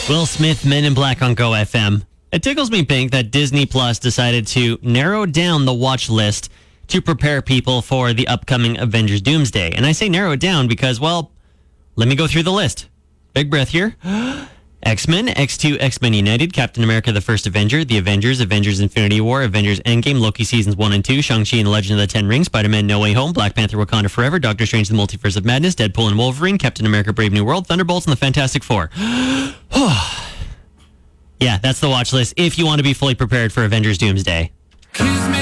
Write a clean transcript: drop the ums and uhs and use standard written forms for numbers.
Will Smith, Men in Black on Go FM. It tickles me pink that Disney Plus decided to narrow down the watch list to prepare people for the upcoming Avengers Doomsday. And I say narrow it down because, well, let me go through the list. Big breath here. X-Men, X2, X-Men United, Captain America the First Avenger, The Avengers, Avengers Infinity War, Avengers Endgame, Loki Seasons 1 and 2, Shang-Chi and the Legend of the Ten Rings, Spider-Man No Way Home, Black Panther Wakanda Forever, Doctor Strange the Multiverse of Madness, Deadpool and Wolverine, Captain America Brave New World, Thunderbolts and the Fantastic Four. Yeah, that's the watch list if you want to be fully prepared for Avengers Doomsday.